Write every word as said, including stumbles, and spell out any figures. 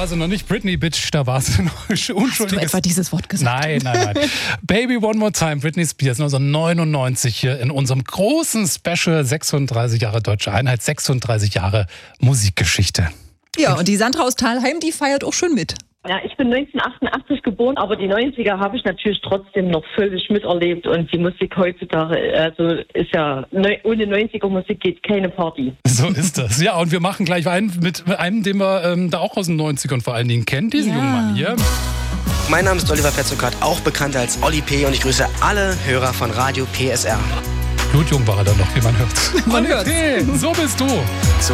war sie noch nicht Britney, Bitch, da war sie noch unschuldiges... Hast du etwa dieses Wort gesagt? Nein, nein, nein. Baby One More Time, Britney Spears, neunzehnhundertneunundneunzig hier in unserem großen Special sechsunddreißig Jahre Deutsche Einheit, sechsunddreißig Jahre Musikgeschichte. Ja, und die Sandra aus Thalheim, die feiert auch schon mit. Ja, ich bin neunzehnhundertachtundachtzig geboren, aber die neunziger habe ich natürlich trotzdem noch völlig miterlebt und die Musik heutzutage, also ist ja, ohne neunziger Musik geht keine Party. So ist das. Ja, und wir machen gleich einen mit einem, den wir ähm, da auch aus den neunzigern vor allen Dingen kennen, diesen Ja. jungen Mann hier. Mein Name ist Oliver Petzokat, auch bekannt als Olli P. und ich grüße alle Hörer von Radio P S R. Blutjung war er dann noch, wie man hört. Man hört's. Hey, so bist du. So